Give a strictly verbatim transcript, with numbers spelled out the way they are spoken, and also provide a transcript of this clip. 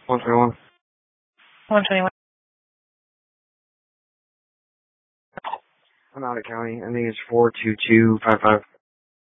one twenty-one. one twenty-one. I'm out of county. I think it's four two two five five.